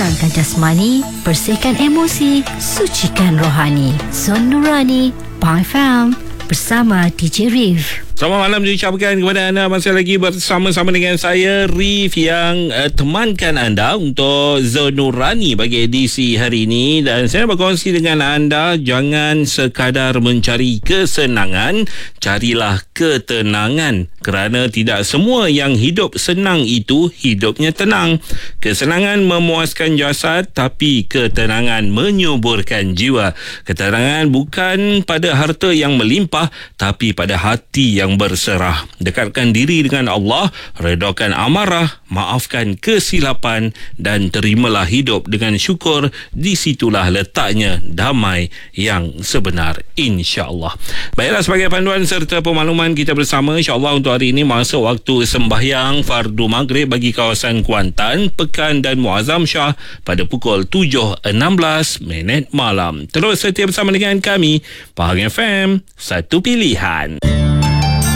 tenangkan jasmani, bersihkan emosi, sucikan rohani. Zon Nurani, Pi FM bersama DJ Rif. Selamat malam diucapkan kepada anda. Masih lagi bersama-sama dengan saya Rif yang temankan anda untuk Zon Nurani bagi edisi hari ini. Dan saya berkongsi dengan anda, jangan sekadar mencari kesenangan, carilah ketenangan. Kerana tidak semua yang hidup senang itu hidupnya tenang. Kesenangan memuaskan jasad, tapi ketenangan menyuburkan jiwa. Ketenangan bukan pada harta yang melimpah, tapi pada hati yang berserah. Dekatkan diri dengan Allah, redakan amarah, maafkan kesilapan dan terimalah hidup dengan syukur. Di situlah letaknya damai yang sebenar, insya-Allah. Baiklah, sebagai panduan serta pemaluman kita bersama, insya-Allah untuk hari ini masuk waktu sembahyang fardu maghrib bagi kawasan Kuantan, Pekan dan Muazzam Shah pada pukul 7.16 malam. Terus setia bersama dengan kami, Pahang FM, satu pilihan.